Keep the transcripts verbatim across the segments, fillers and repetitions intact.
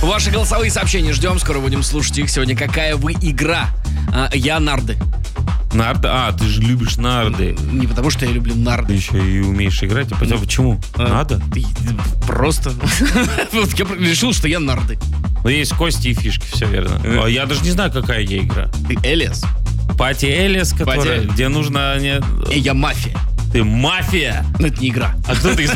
Ваши голосовые сообщения ждем, скоро будем слушать их. Сегодня какая вы игра? А, я нарды. Нарды? А, ты же любишь нарды. Не потому, что я люблю нарды. Ты еще и умеешь играть. А потом, почему? А, Надо? Ты, просто. Вот я решил, что я нарды. Ну, есть кости и фишки, все верно. А я даже не знаю, какая я игра. Ты Элиас. Пати Элиас, которая, Пати- где нужно... Не... Э, я мафия. Ты мафия. Но это не игра. А кто ты из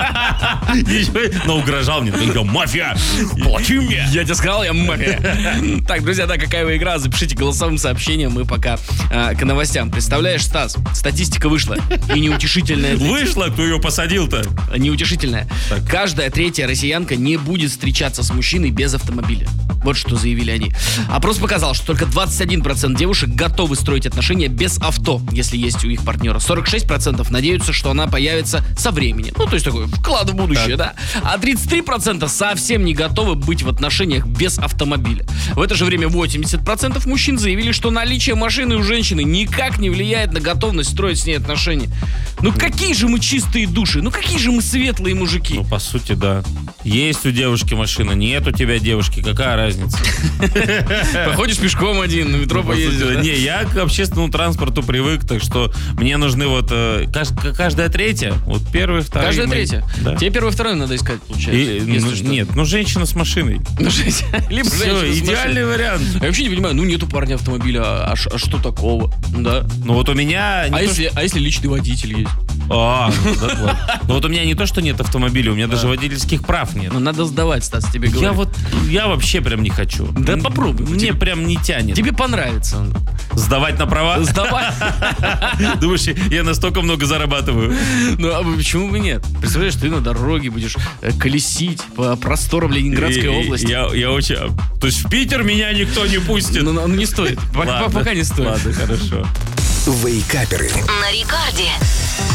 мафии? Но угрожал мне. Я мафия. Плати мне. Я тебе сказал, я мафия. Так, друзья, да, какая вы игра? Запишите голосовым сообщением. Мы пока а, к новостям. Представляешь, Стас, статистика вышла. И неутешительная. для Вышла, кто ее посадил-то? тебя. Неутешительная. Так. Каждая третья россиянка не будет встречаться с мужчиной без автомобиля. Вот что заявили они. Опрос показал, что только двадцать один процент девушек готовы строить отношения без авто, если есть у их партнера. сорок шесть процентов надеются, что она появится со временем. Ну, то есть такой вклад в будущее, да. А тридцать три процента совсем не готовы быть в отношениях без автомобиля. В это же время восемьдесят процентов мужчин заявили, что наличие машины у женщины никак не влияет на готовность строить с ней отношения. Ну, какие же мы чистые души, ну, какие же мы светлые мужики. Ну, по сути, да. Есть у девушки машина, нет у тебя девушки, какая разница? Походишь пешком один, на метро Ну, по сути, поездишь, да? Не, я к общественному транспорту привык, так что мне нужны вот э, кажд- каждая третья, вот первый, второй. Каждая мои- третья. Да. Тебе первый, второй надо искать, получается. И, если ну, что. нет, ну женщина с машиной. Ну, жесть. Либо Все, женщина с идеальный машиной. вариант. Я вообще не понимаю, ну нету парня автомобиля, а, ш- а что такого? Да. Ну вот у меня... не А то, если, а если личный водитель есть? А, ну, да, ладно. Ну вот у меня не то, что нет автомобиля, у меня даже водительских прав нет. Ну надо сдавать, Стас, тебе говорю. Я вот, я вообще прям не хочу. Да М, попробуй. Мне Тебе- прям не тянет. Тебе понравится он. Сдавать на права? Сдавай. Думаешь, я настолько много зарабатываю? Ну а почему бы нет? Представляешь, ты на дороге будешь э, колесить по просторам Ленинградской И- и- области. Я, я очень... То есть в Питер меня никто не пустит? Ну, ну, не стоит. Пока, Ладно, пока не стоит. Ладно, хорошо. Вейкаперы. На Рекорде.